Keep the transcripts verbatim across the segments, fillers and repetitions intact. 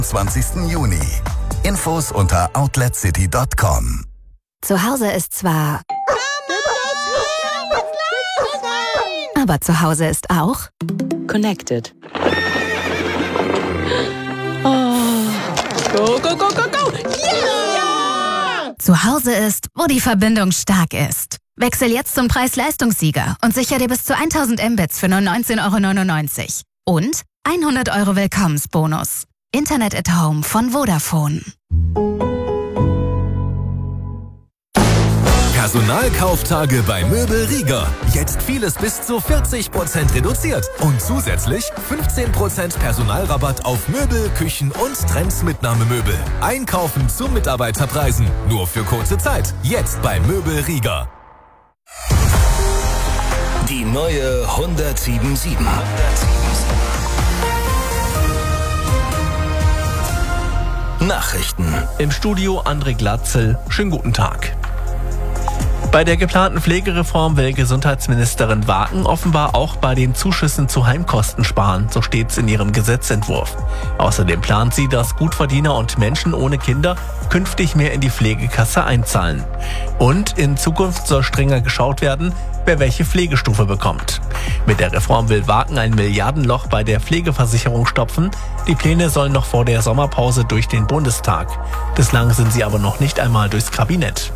zwanzigsten Juni. Infos unter outlet city punkt com. Zu Hause ist zwar... Aber zu Hause ist auch... Connected. Oh. Go, go, go, go, go! Yeah! Zu Hause ist, wo die Verbindung stark ist. Wechsel jetzt zum Preis-Leistungssieger und sicher dir bis zu tausend Mbits für nur neunzehn Euro neunundneunzig. Und hundert Euro Willkommensbonus. Internet at Home von Vodafone. Personalkauftage bei Möbel Rieger. Jetzt vieles bis zu vierzig Prozent reduziert. Und zusätzlich fünfzehn Prozent Personalrabatt auf Möbel, Küchen und Trends-Mitnahmemöbel. Einkaufen zu Mitarbeiterpreisen. Nur für kurze Zeit. Jetzt bei Möbel Rieger. Die neue hundertsieben sieben. Nachrichten. Im Studio André Glatzel. Schönen guten Tag. Bei der geplanten Pflegereform will Gesundheitsministerin Waken offenbar auch bei den Zuschüssen zu Heimkosten sparen, so steht's in ihrem Gesetzentwurf. Außerdem plant sie, dass Gutverdiener und Menschen ohne Kinder künftig mehr in die Pflegekasse einzahlen. Und in Zukunft soll strenger geschaut werden, wer welche Pflegestufe bekommt. Mit der Reform will Waken ein Milliardenloch bei der Pflegeversicherung stopfen. Die Pläne sollen noch vor der Sommerpause durch den Bundestag. Bislang sind sie aber noch nicht einmal durchs Kabinett.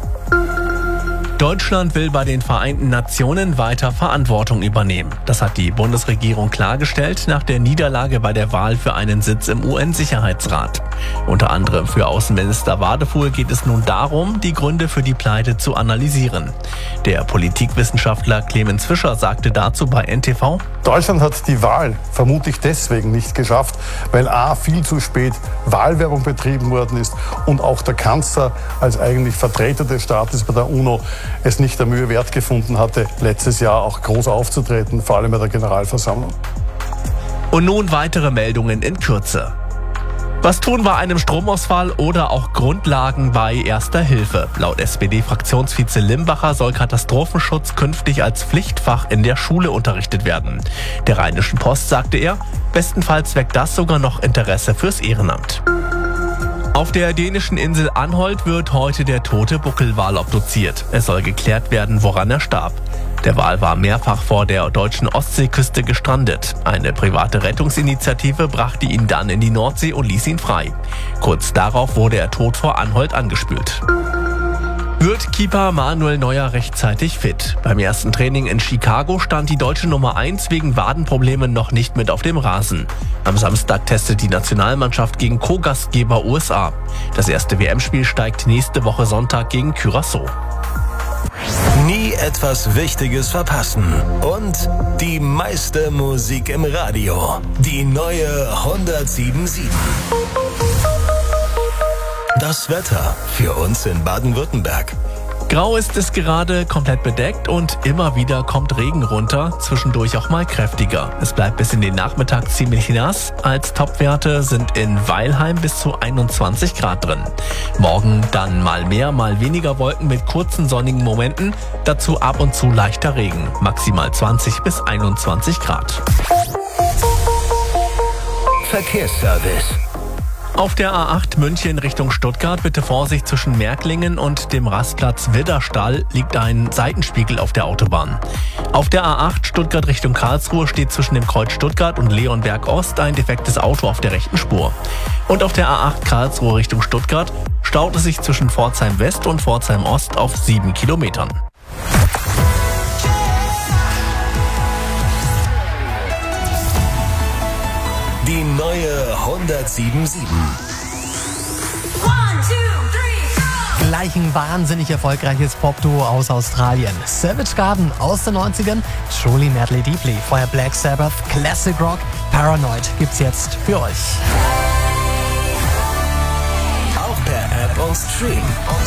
Deutschland will bei den Vereinten Nationen weiter Verantwortung übernehmen. Das hat die Bundesregierung klargestellt nach der Niederlage bei der Wahl für einen Sitz im U N-Sicherheitsrat. Unter anderem für Außenminister Wadefuhl geht es nun darum, die Gründe für die Pleite zu analysieren. Der Politikwissenschaftler Clemens Fischer sagte dazu bei N T V: Deutschland hat die Wahl vermutlich deswegen nicht geschafft, weil a. viel zu spät Wahlwerbung betrieben worden ist und auch der Kanzler als eigentlich Vertreter des Staates bei der UNO es nicht der Mühe wert gefunden hatte, letztes Jahr auch groß aufzutreten, vor allem bei der Generalversammlung. Und nun weitere Meldungen in Kürze. Was tun bei einem Stromausfall oder auch Grundlagen bei Erster Hilfe? Laut S P D-Fraktionsvize Limbacher soll Katastrophenschutz künftig als Pflichtfach in der Schule unterrichtet werden. Der Rheinischen Post sagte er, bestenfalls weckt das sogar noch Interesse fürs Ehrenamt. Auf der dänischen Insel Anholt wird heute der tote Buckelwal obduziert. Es soll geklärt werden, woran er starb. Der Wal war mehrfach vor der deutschen Ostseeküste gestrandet. Eine private Rettungsinitiative brachte ihn dann in die Nordsee und ließ ihn frei. Kurz darauf wurde er tot vor Anholt angespült. Wird Keeper Manuel Neuer rechtzeitig fit? Beim ersten Training in Chicago stand die deutsche Nummer eins wegen Wadenproblemen noch nicht mit auf dem Rasen. Am Samstag testet die Nationalmannschaft gegen Co-Gastgeber U S A. Das erste W M-Spiel steigt nächste Woche Sonntag gegen Curaçao. Nie etwas Wichtiges verpassen. Und die meiste Musik im Radio. Die neue hundertsieben sieben. Das Wetter für uns in Baden-Württemberg. Grau ist es gerade, komplett bedeckt und immer wieder kommt Regen runter, zwischendurch auch mal kräftiger. Es bleibt bis in den Nachmittag ziemlich nass. Als Topwerte sind in Weilheim bis zu einundzwanzig Grad drin. Morgen dann mal mehr, mal weniger Wolken mit kurzen sonnigen Momenten. Dazu ab und zu leichter Regen, maximal zwanzig bis einundzwanzig Grad. Verkehrsservice. Auf der A acht München Richtung Stuttgart bitte Vorsicht zwischen Märklingen und dem Rastplatz Widderstall liegt ein Seitenspiegel auf der Autobahn. Auf der A acht Stuttgart Richtung Karlsruhe steht zwischen dem Kreuz Stuttgart und Leonberg Ost ein defektes Auto auf der rechten Spur. Und auf der A acht Karlsruhe Richtung Stuttgart staut es sich zwischen Pforzheim West und Pforzheim Ost auf sieben Kilometern. Die neue hundertsieben sieben. Gleich ein wahnsinnig erfolgreiches Popduo aus Australien. Savage Garden aus den neunzigern, Truly Madly Deeply. Vorher Black Sabbath, Classic Rock, Paranoid gibt's jetzt für euch. Auch per App und Stream.